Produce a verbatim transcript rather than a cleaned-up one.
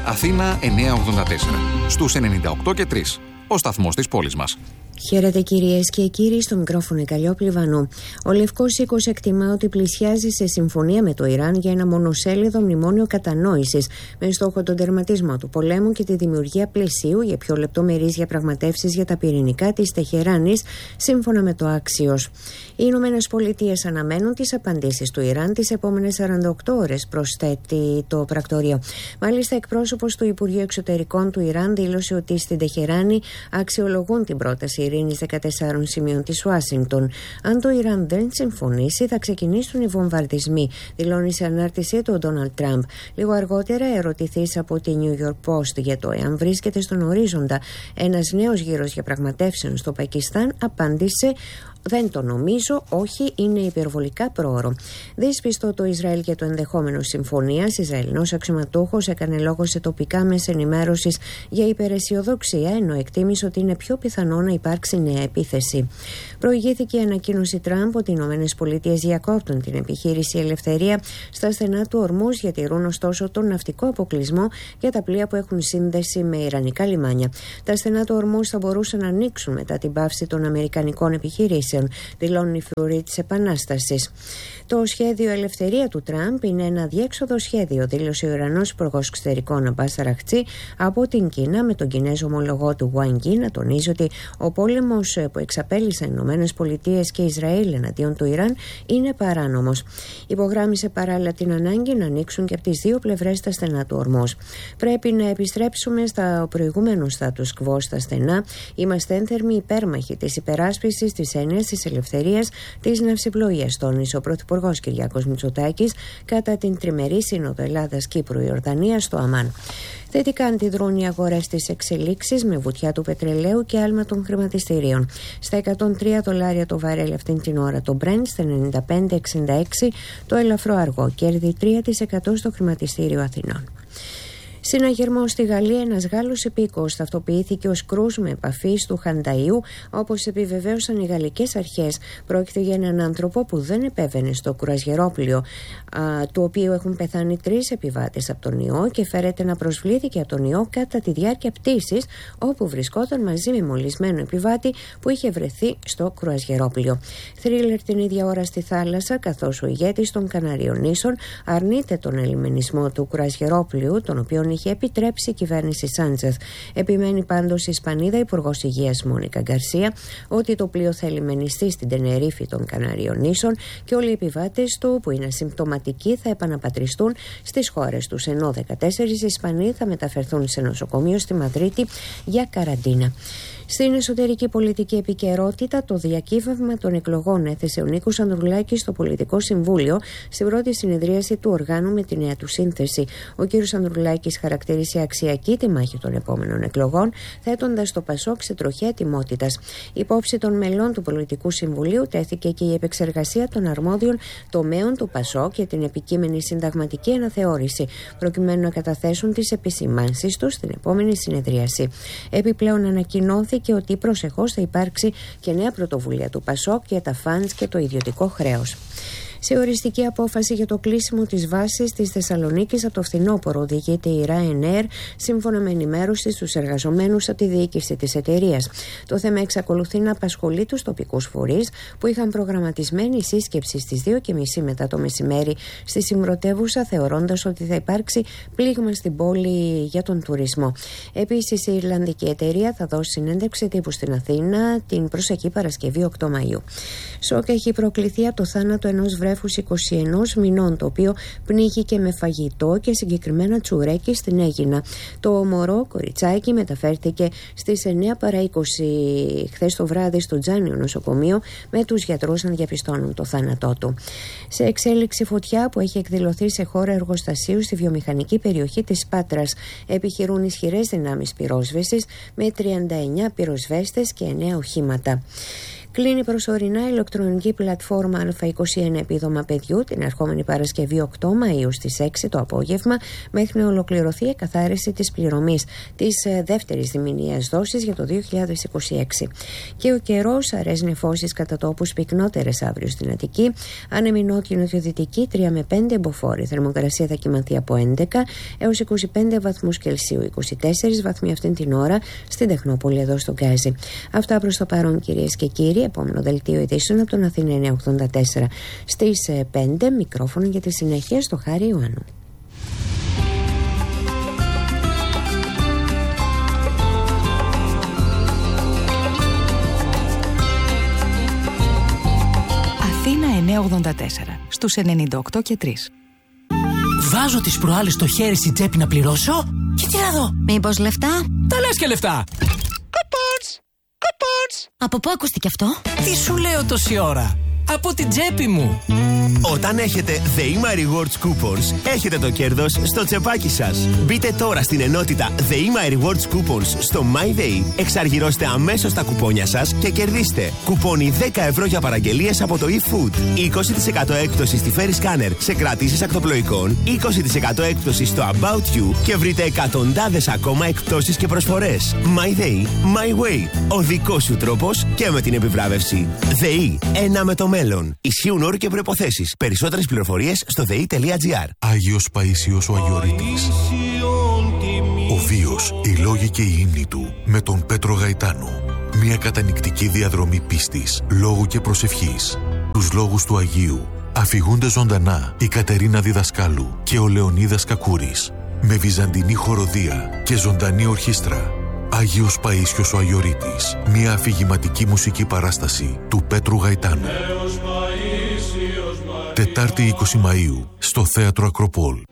Αθήνα εννιακόσια ογδόντα τέσσερα. Στους ενενήντα οκτώ και τρία. Ο σταθμός της πόλης μας. Χαίρετε κυρίες και κύριοι, στο μικρόφωνο Καλλιόπη Λιβανού. Ο Λευκός Οίκος εκτιμά ότι πλησιάζει σε συμφωνία με το Ιράν για ένα μονοσέλιδο μνημόνιο κατανόησης με στόχο τον τερματισμό του πολέμου και τη δημιουργία πλαισίου για πιο λεπτομερείς διαπραγματεύσεις για τα πυρηνικά της Τεχεράνης, σύμφωνα με το Axios. Οι Ηνωμένες Πολιτείες αναμένουν τις απαντήσεις του Ιράν τις επόμενες σαράντα οκτώ ώρες, προσθέτει το πρακτορείο. Μάλιστα, εκπρόσωπος του Υπουργείου Εξωτερικών του Ιράν δήλωσε ότι στην Τεχεράνη αξιολογούν την πρόταση ειρήνης δεκατεσσάρων σημείων της Ουάσιγκτον. Αν το Ιράν δεν συμφωνήσει, θα ξεκινήσουν οι βομβαρδισμοί, δηλώνει σε ανάρτησή του ο Ντόναλντ Τραμπ. Λίγο αργότερα, ερωτηθής από τη New York Post για το εάν βρίσκεται στον ορίζοντα ένας νέος γύρος διαπραγματεύσεων στο Πακιστάν, απάντησε: «Δεν το νομίζω, όχι, είναι υπερβολικά πρόωρο». Δύσπιστο το Ισραήλ για το ενδεχόμενο συμφωνίας. Ισραηλινός αξιωματούχος έκανε λόγο σε τοπικά μέσα ενημέρωσης για υπεραισιοδοξία, ενώ εκτίμησε ότι είναι πιο πιθανό να υπάρξει νέα επίθεση. Προηγήθηκε η ανακοίνωση Τραμπ ότι οι Ηνωμένες Πολιτείες διακόπτουν την επιχείρηση Ελευθερία στα στενά του Ορμούζ, διατηρούν ωστόσο τον ναυτικό αποκλεισμό για τα πλοία που έχουν σύνδεση με ιρανικά λιμάνια. Τα στενά του Ορμούζ θα μπορούσαν να ανοίξουν μετά την πάυση των αμερικανικών επιχειρήσεων, δηλώνουν οι φρουροί της Επανάστασης. Το σχέδιο Ελευθερία του Τραμπ είναι ένα αδιέξοδο σχέδιο, δήλωσε ο Ιρανός Υπουργός Εξωτερικών Αμπάς Αραχτσί από την Κίνα, με τον Κινέζο ομολογό του Γουάν Γκι να τονίζει ότι ο πόλεμος που εξαπέλυσαν οι Ηνωμένες Πολιτείες και Ισραήλ εναντίον του Ιράν είναι παράνομος. Υπογράμμισε παράλληλα την ανάγκη να ανοίξουν και από τις δύο πλευρές τα στενά του Ορμός. «Πρέπει να επιστρέψουμε στα προηγούμενο status quo στα στενά. Είμαστε ένθερμοι υπέρμαχοι της υπεράσπισης της έννοιας της ελευθερίας της ναυσιπλοείας», τόνισε ο Πρωθυπουργός Κυριάκος Μητσοτάκης κατά την τριμερή σύνοδο Ελλάδας-Κύπρου-Ιορδανίας στο Αμάν. Θετικά αντιδρούν οι αγορές στις εξελίξεις, με βουτιά του πετρελαίου και άλμα των χρηματιστηρίων. Στα εκατόν τρία δολάρια το βαρέλ αυτήν την ώρα το Brent, στα ενενήντα πέντε εξήντα έξι το ελαφρό αργό, κέρδη τρία τοις εκατό στο χρηματιστήριο Αθηνών. Συναγερμό στη Γαλλία, ένας Γάλλος υπήκοος ταυτοποιήθηκε ως κρούς με επαφή του Χανταϊού, όπως επιβεβαίωσαν οι γαλλικές αρχές. Πρόκειται για έναν άνθρωπο που δεν επέβαινε στο κρουαζιερόπλοιο, α, του οποίου έχουν πεθάνει τρεις επιβάτες από τον ιό, και φέρεται να προσβλήθηκε από τον ιό κατά τη διάρκεια πτήσης, όπου βρισκόταν μαζί με μολυσμένο επιβάτη που είχε βρεθεί στο κρουαζιερόπλοιο. Θρίλερ την ίδια ώρα στη θάλασσα, καθώς ο ηγέτης των Καναρίων νήσων αρνείται τον ελιμενισμό του κρουαζιερόπλοιου, τον οποίον είχε επιτρέψει η κυβέρνηση Σάντσεθ. Επιμένει πάντως η Ισπανίδα Υπουργός Υγείας Μόνικα Γκαρσία ότι το πλοίο θα ελιμενιστεί στην Τενερίφη των Καναρίων νήσων και όλοι οι επιβάτες του που είναι ασυμπτωματικοί θα επαναπατριστούν στις χώρες τους, ενώ δεκατέσσερις Ισπανοί θα μεταφερθούν σε νοσοκομείο στη Μαδρίτη για καραντίνα. Στην εσωτερική πολιτική επικαιρότητα, το διακύβευμα των εκλογών έθεσε ο Νίκος Ανδρουλάκης στο Πολιτικό Συμβούλιο στην πρώτη συνεδρίαση του οργάνου με τη νέα του σύνθεση. Ο κ. Ανδρουλάκης χαρακτήρισε αξιακή τη μάχη των επόμενων εκλογών, θέτοντας το ΠΑΣΟΚ σε τροχιά ετοιμότητας. Υπόψη των μελών του Πολιτικού Συμβουλίου τέθηκε και η επεξεργασία των αρμόδιων τομέων του ΠΑΣΟΚ για την επικείμενη συνταγματική αναθεώρηση, προκειμένου να καταθέσουν τις επισημάνσεις τους στην επόμενη συνεδρίαση. Επιπλέον, ανακοινώθηκε και ότι προσεχώς θα υπάρξει και νέα πρωτοβουλία του ΠΑΣΟΚ για τα φαντς και το ιδιωτικό χρέος. Σε οριστική απόφαση για το κλείσιμο της βάσης της Θεσσαλονίκης από το φθινόπωρο οδηγείται η Ryanair, σύμφωνα με ενημέρωση στους εργαζομένους από τη διοίκηση της εταιρείας. Το θέμα εξακολουθεί να απασχολεί τους τοπικούς φορείς που είχαν προγραμματισμένη σύσκεψη στις δύο και μισή μετά το μεσημέρι στη συμπρωτεύουσα, θεωρώντας ότι θα υπάρξει πλήγμα στην πόλη για τον τουρισμό. Επίσης, η Ιρλανδική εταιρεία θα δώσει συνέντευξη τύπου στην Αθήνα την προσεχή Παρασκευή οκτώ Μαΐου. Σοκ έχει προκληθεί από το θάνατο ενός βρέφους είκοσι ενός μηνών, το οποίο πνίγηκε με φαγητό και συγκεκριμένα τσουρέκι στην Αίγινα. Το μωρό κοριτσάκι μεταφέρθηκε στις εννιά παρά είκοσι χθες το βράδυ στο Τζάνιο νοσοκομείο, με τους γιατρούς να διαπιστώνουν το θάνατό του. Σε εξέλιξη, φωτιά που έχει εκδηλωθεί σε χώρο εργοστασίου στη βιομηχανική περιοχή της Πάτρας. Επιχειρούν ισχυρές δυνάμεις πυρόσβεσης με τριάντα εννιά πυροσβέστες και εννέα οχήματα. Κλείνει προσωρινά η ηλεκτρονική πλατφόρμα Α είκοσι ένα επίδομα παιδιού την ερχόμενη Παρασκευή οκτώ Μαΐου στις έξι το απόγευμα, μέχρι να ολοκληρωθεί η εκαθάριση της πληρωμής της δεύτερης διμηνίας δόσης για το δύο χιλιάδες είκοσι έξι. Και ο καιρός, αραιές νεφώσεις κατά τόπους πυκνότερες αύριο στην Αττική, άνεμη νότιο-νοτιοδυτική τρία με πέντε μποφόρ. Η θερμοκρασία θα κυμανθεί από έντεκα έως είκοσι πέντε βαθμούς Κελσίου, είκοσι τέσσερις βαθμοί αυτήν την ώρα στην Τεχνόπολη εδώ στο Γκάζι. Αυτά προς το παρόν, κυρίες και κύριοι. Επόμενο δελτίο ειδήσεων από τον Αθήνα εννιακόσια ογδόντα τέσσερα στις πέντε. Μικρόφωνο για τη συνέχεια στο Χάρη Ιωάννου. Αθήνα εννιακόσια ογδόντα τέσσερα στους ενενήντα οκτώ και τρία. Βάζω τις προάλλες στο χέρι στην τσέπη να πληρώσω και τι να δω. Μήπως λεφτά? Τα λες και λεφτά. Coupons! Coupons! Από πού ακούστηκε αυτό? Τι σου λέω τόση ώρα? Από την τσέπη μου. Όταν έχετε ΔΕΗΜΑ Rewards Coupons, έχετε το κέρδος στο τσεπάκι σας. Μπείτε τώρα στην ενότητα ΔΕΗΜΑ Rewards Coupons στο MyDay, εξαργυρώστε αμέσως τα κουπόνια σας και κερδίστε κουπόνι δέκα ευρώ για παραγγελίες από το eFood, είκοσι τοις εκατό έκπτωση στη Ferry Scanner σε κρατήσεις ακτοπλοϊκών, είκοσι τοις εκατό έκπτωση στο About You και βρείτε εκατοντάδες ακόμα εκπτώσεις και προσφορές. MyDay, My Way, ο δικός σου τρόπος και με την επιβράβευση. ΔΕΗ, ένα με το μέλλον. Ισχύουν όροι και προϋποθέσεις. Περισσότερες πληροφορίες στο δε ι τελεία τζι άρ. Άγιος Παΐσιος ο Αγιορείτης. Ο βίος, οι λόγοι και οι ύμνοι του με τον Πέτρο Γαϊτάνο. Μια κατανυκτική διαδρομή πίστης, λόγου και προσευχής. Τους λόγους του Αγίου αφηγούνται ζωντανά η Κατερίνα Διδασκάλου και ο Λεωνίδας Κακούρης, με βυζαντινή χοροδία και ζωντανή ορχήστρα. Άγιος Παΐσιος ο Αγιορείτης, μια αφηγηματική μουσική παράσταση του Πέτρου Γαϊτάνου. Τετάρτη είκοσι Μαΐου στο Θέατρο Ακροπόλ.